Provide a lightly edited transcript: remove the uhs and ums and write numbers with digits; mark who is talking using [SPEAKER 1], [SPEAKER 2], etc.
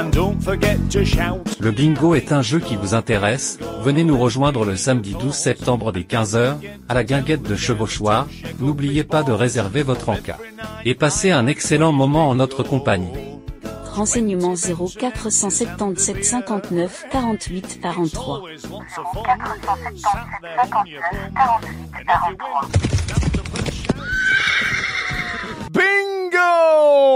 [SPEAKER 1] and don't forget to shout.
[SPEAKER 2] Le bingo est un jeu qui vous intéresse? Venez nous rejoindre le samedi 12 septembre dès 15 h, à la guinguette de Chevauchoir. N'oubliez pas de réserver votre encas. Et passez un excellent moment en notre compagnie.
[SPEAKER 3] Renseignements 0477 59 48 43.
[SPEAKER 4] 0477 59 48 43.
[SPEAKER 1] Bingo!